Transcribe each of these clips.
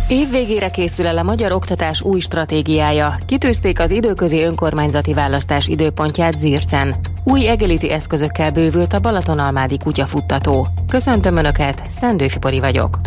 Év végére készül el a magyar oktatás új stratégiája. Kitűzték az időközi önkormányzati választás időpontját Zircen. Új egyenlíti eszközökkel bővült a Balatonalmádi kutyafuttató. Köszöntöm Önöket, Szendő Fipori vagyok.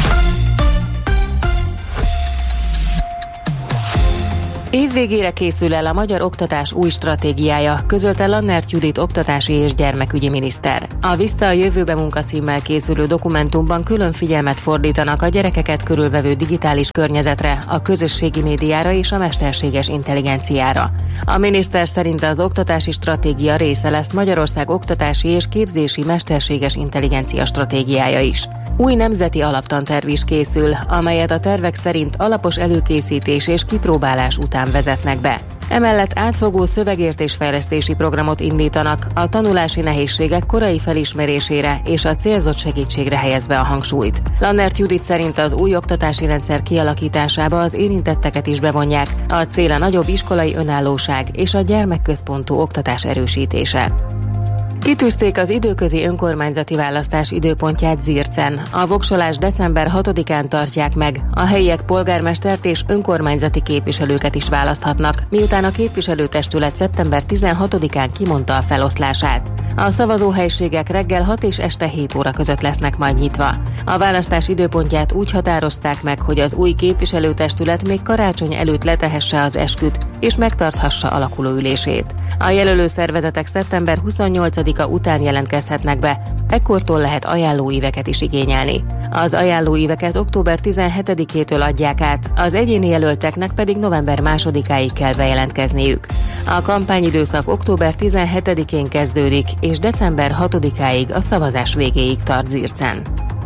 Év végére készül el a magyar oktatás új stratégiája, közölte Lannert Judit oktatási és gyermekügyi miniszter. A Vissza a jövőbe munkacímmel készülő dokumentumban külön figyelmet fordítanak a gyerekeket körülvevő digitális környezetre, a közösségi médiára és a mesterséges intelligenciára. A miniszter szerint az oktatási stratégia része lesz Magyarország oktatási és képzési mesterséges intelligencia stratégiája is. Új nemzeti alaptanterv is készül, amelyet a tervek szerint alapos előkészítés és kipróbálás után vezetnek be. Emellett átfogó szövegértésfejlesztési programot indítanak, a tanulási nehézségek korai felismerésére és a célzott segítségre helyezve a hangsúlyt. Lannert Judit szerint az új oktatási rendszer kialakításába az érintetteket is bevonják, a cél a nagyobb iskolai önállóság és a gyermekközpontú oktatás erősítése. Kitűzték az időközi önkormányzati választás időpontját Zircen. A voksolás december 6-án tartják meg. A helyiek polgármestert és önkormányzati képviselőket is választhatnak, miután a képviselőtestület szeptember 16-án kimondta a feloszlását. A szavazóhelyiségek reggel 6 és este 7 óra között lesznek majd nyitva. A választás időpontját úgy határozták meg, hogy az új képviselőtestület még karácsony előtt letehesse az esküt és megtarthassa alakuló ülését. A jelölő szervezetek szeptember 28-a után jelentkezhetnek be, ekkortól lehet ajánlóíveket is igényelni. Az ajánlóíveket október 17-től adják át, az egyéni jelölteknek pedig november 2-áig kell bejelentkezniük. A kampányidőszak október 17-én kezdődik, és december 6-áig a szavazás végéig tart Zircen.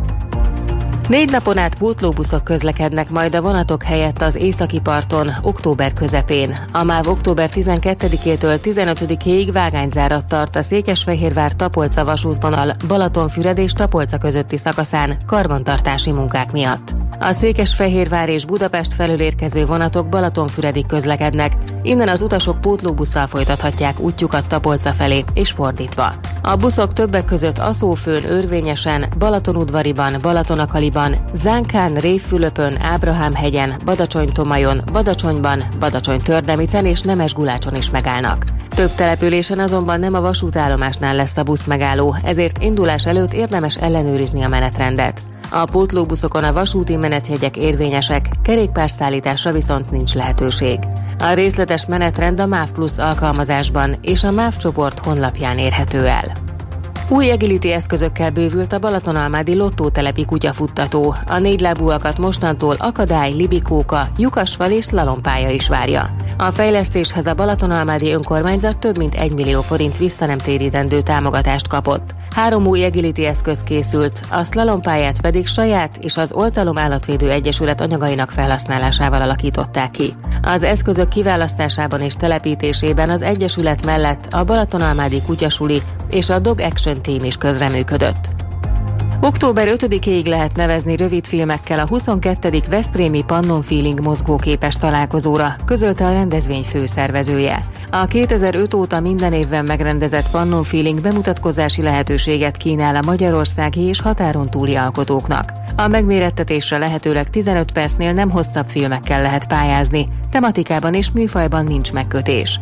4 napon át pótlóbuszok közlekednek majd a vonatok helyett az északi parton október közepén. A MÁV október 12-től 15-ig vágányzárat tart a Székesfehérvár-Tapolca vasútvonal Balatonfüred és Tapolca közötti szakaszán karbantartási munkák miatt. A Székesfehérvár és Budapest felől érkező vonatok Balatonfüredig közlekednek, innen az utasok pótlóbusszal folytathatják útjukat Tapolca felé és fordítva. A buszok többek között Aszófőn, Örvényesen, Balatonudvariban, Balatonakaliban, Zánkán, Révfülöpön, Ábrahámhegyen, Badacsony-Tomajon, Badacsonyban, Badacsony-Tördemicen és Nemesgulácson is megállnak. Több településen azonban nem a vasútállomásnál lesz a busz megálló, ezért indulás előtt érdemes ellenőrizni a menetrendet. A pótlóbuszokon a vasúti menetjegyek érvényesek, kerékpárszállításra viszont nincs lehetőség. A részletes menetrend a MÁV Plus alkalmazásban és a MÁV csoport honlapján érhető el. Új agility eszközökkel bővült a Balatonalmádi lottótelepi kutyafuttató. A 4 lábúakat mostantól akadály, libikóka, lyukasfal és szlalompálya is várja. A fejlesztéshez a Balatonalmádi önkormányzat több mint 1 millió forint visszanemtérítendő támogatást kapott. 3 új agility eszköz készült, a szlalompályát pedig saját és az Oltalom Állatvédő Egyesület anyagainak felhasználásával alakították ki. Az eszközök kiválasztásában és telepítésében az Egyesület mellett a Balatonalmádi kutyasuli és a Dog Action Team is közreműködött. Október 5-ig lehet nevezni rövidfilmekkel a 22. Veszprémi Pannon Feeling mozgóképes találkozóra, közölte a rendezvény főszervezője. A 2005 óta minden évben megrendezett Pannon Feeling bemutatkozási lehetőséget kínál a magyarországi és határon túli alkotóknak. A megmérettetésre lehetőleg 15 percnél nem hosszabb filmekkel lehet pályázni, tematikában és műfajban nincs megkötés.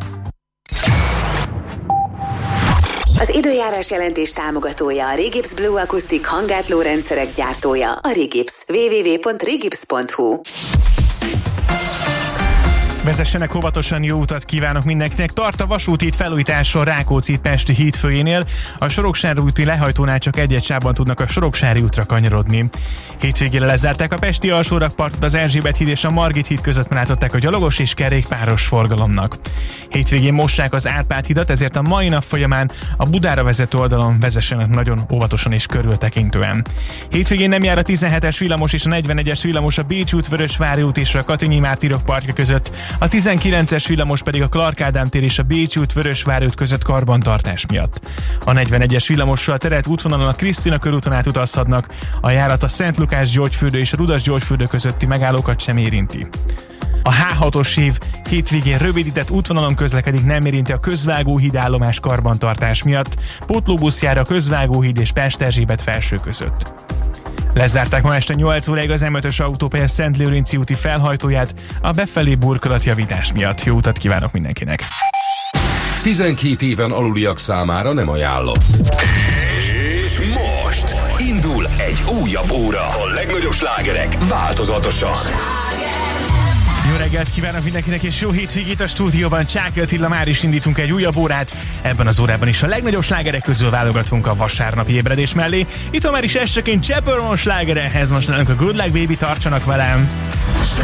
Az időjárás jelentés támogatója a Regips Blue Acoustic hangátló rendszerek gyártója, a Regips. www.regips.hu. Vezessenek óvatosan, jó utat kívánok mindenkinek. Tart a vasúti felújításon Rákóczi-Pesti hídfőjénél. A Soroksári úti lehajtónál csak egyet sávban tudnak a Soroksári útra kanyarodni. Hétvégére lezárták a pesti alsórakpartot, az Erzsébet híd és a Margit híd között látották a gyalogos és kerékpáros forgalomnak. Hétvégén mossák az Árpád hidat, ezért a mai nap folyamán a Budára vezető oldalon vezessenek nagyon óvatosan és körültekintően. Hétvégén nem jár a 17-es villamos és a 41-es villamos a Bécs út, Vörösvári út és a Katinyi Mártírok parkja között, a 19-es villamos pedig a Clark Ádám tér és a Bécs út, Vörösvári út között karbantartás miatt. A 41-es villamossal terelt útvonalon a Krisztina körúton át utazhatnak, a járat a Szent Lukás Györgyfürdő és a Rudas Györgyfürdő közötti megállókat sem érinti. A H6-os év hétvégén rövidített útvonalon közlekedik, nem érinti a Közvágóhíd állomás karbantartás miatt, pótlóbusz jár a Közvágóhíd és Pest-Erzsébet felső között. Lezárták ma este 8 óráig az M5-ös autópálya Szentlőrinci úti felhajtóját a befelé burkolatjavítás miatt. Jó utat kívánok mindenkinek! 12 éven aluliak számára nem ajánlott. És most indul egy újabb óra. A legnagyobb slágerek változatosan. Jó reggelt kívánok mindenkinek, és jó hétvégét a stúdióban. Csáky Attila, már is indítunk egy újabb órát. Ebben az órában is a legnagyobb slágerek közül válogatunk a vasárnapi ébredés mellé. Itt már is esteként Chaperone slágere, ez most nálunk a Good Luck Baby, tartsanak velem!